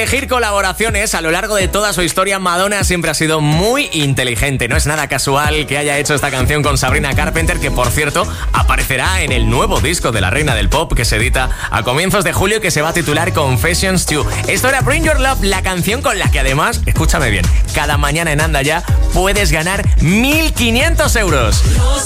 elegir colaboraciones. A lo largo de toda su historia, Madonna siempre ha sido muy inteligente. No es nada casual que haya hecho esta canción con Sabrina Carpenter, que por cierto aparecerá en el nuevo disco de la reina del pop que se edita a comienzos de julio, que se va a titular Confessions 2. Esto era Bring Your Love, la canción con la que además, escúchame bien, cada mañana en Anda Ya puedes ganar 1.500 euros.